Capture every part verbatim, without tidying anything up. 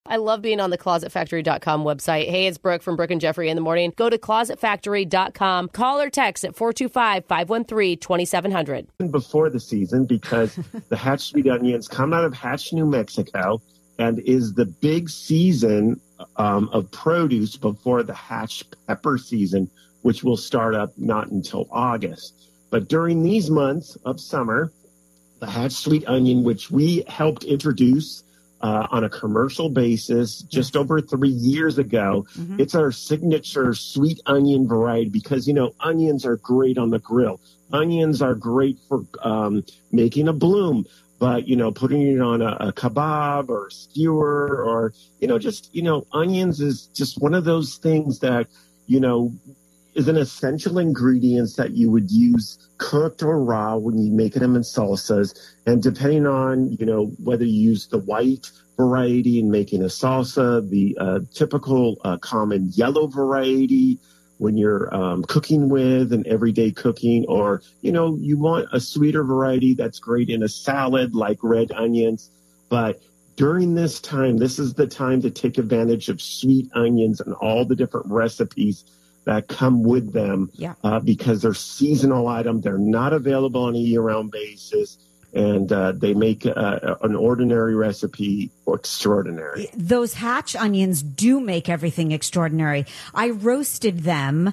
I love being on the closet factory dot com website. Hey, it's Brooke from Brooke and Jeffrey in the morning. Go to closet factory dot com. Call or text at four two five, five one three, two seven zero zero. Before the season, because the Hatch sweet onions come out of Hatch, New Mexico, and is the big season um, of produce before the Hatch pepper season, which will start up not until August. But during these months of summer, the Hatch sweet onion, which we helped introduce uh, on a commercial basis just over three years ago, mm-hmm. it's our signature sweet onion variety because, you know, onions are great on the grill. Onions are great for um, making a bloom. But, you know, putting it on a, a kebab or a skewer or, you know, just, you know, onions is just one of those things that, you know, is an essential ingredient that you would use cooked or raw when you make them in salsas. And depending on, you know, whether you use the white variety in making a salsa, the uh, typical uh, common yellow variety when you're um, cooking with and everyday cooking, or, you know, you want a sweeter variety that's great in a salad like red onions. But during this time, this is the time to take advantage of sweet onions and all the different recipes that come with them yeah. uh, because they're seasonal items. They're not available on a year-round basis. And uh, they make uh, an ordinary recipe extraordinary. Those Hatch onions do make everything extraordinary. I roasted them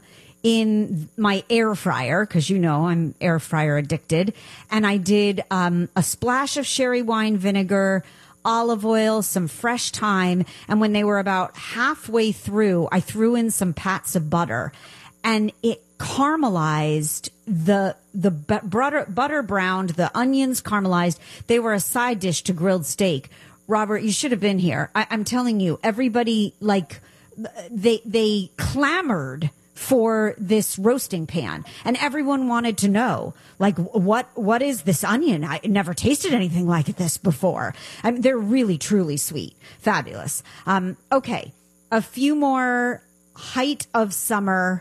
in my air fryer because, you know, I'm air fryer addicted. And I did um, a splash of sherry wine vinegar, olive oil, some fresh thyme. And when they were about halfway through, I threw in some pats of butter. And it caramelized the the butter butter browned, the onions caramelized. They were a side dish to grilled steak. Robert, you should have been here. I, I'm telling you, everybody like they they clamored for this roasting pan, and everyone wanted to know, like, what what is this onion? I never tasted anything like this before. I mean, they're really truly sweet, fabulous. Um, okay, a few more height of summer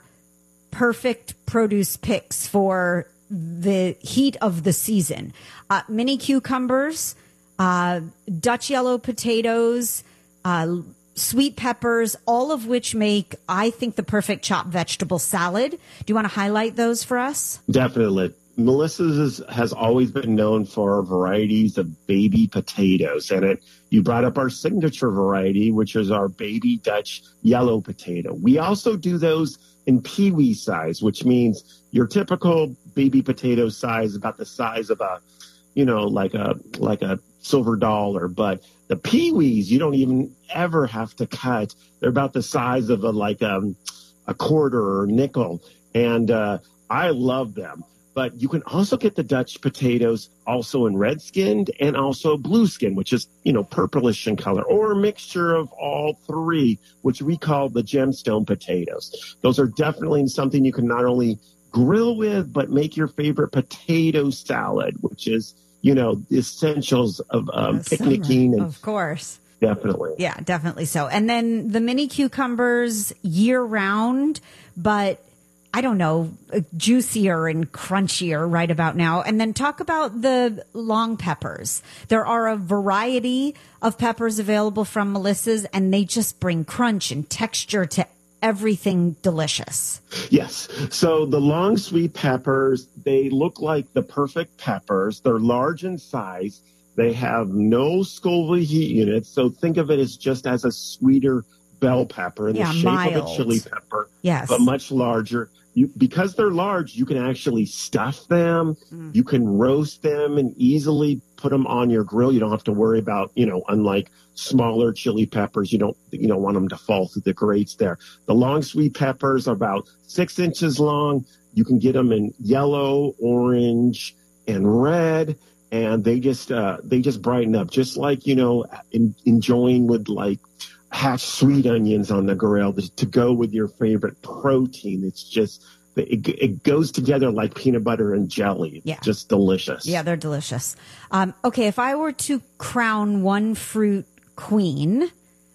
perfect produce picks for the heat of the season. Uh, mini cucumbers, uh, Dutch yellow potatoes, uh, sweet peppers, all of which make, I think, the perfect chopped vegetable salad. Do you want to highlight those for us? Definitely. Melissa's is, has always been known for varieties of baby potatoes. And it, you brought up our signature variety, which is our baby Dutch yellow potato. We also do those in peewee size, which means your typical baby potato size, about the size of a, you know, like a like a silver dollar. But the peewees, you don't even ever have to cut. They're about the size of a like um, a quarter or nickel, and uh, I love them. But you can also get the Dutch potatoes also in red skinned and also blue skin, which is, you know, purplish in color, or a mixture of all three, which we call the gemstone potatoes. Those are definitely something you can not only grill with, but make your favorite potato salad, which is, you know, the essentials of um, picnicking. And of course. Definitely. Yeah, definitely so. And then the mini cucumbers year round, but I don't know, juicier and crunchier right about now. And then talk about the long peppers. There are a variety of peppers available from Melissa's, and they just bring crunch and texture to everything delicious. Yes. So the long sweet peppers, they look like the perfect peppers. They're large in size. They have no Scoville heat units. So think of it as just as a sweeter bell pepper in yeah, the shape mild. of a chili pepper, yes. but much larger. You, because they're large, you can actually stuff them. Mm. You can roast them and easily put them on your grill. You don't have to worry about, you know, unlike smaller chili peppers, you don't, you don't want them to fall through the grates there. The long sweet peppers are about six inches long. You can get them in yellow, orange, and red. And they just, uh, they just brighten up, just like, you know, in, enjoying with like Hatch sweet onions on the grill to go with your favorite protein. It's just, it, it goes together like peanut butter and jelly. It's yeah. just delicious. Yeah, they're delicious. Um, okay, if I were to crown one fruit queen,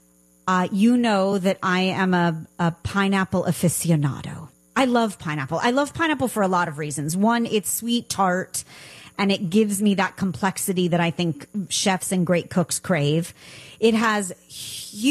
uh, you know that I am a, a pineapple aficionado. I love pineapple. I love pineapple for a lot of reasons. One, it's sweet, tart, and it gives me that complexity that I think chefs and great cooks crave. It has huge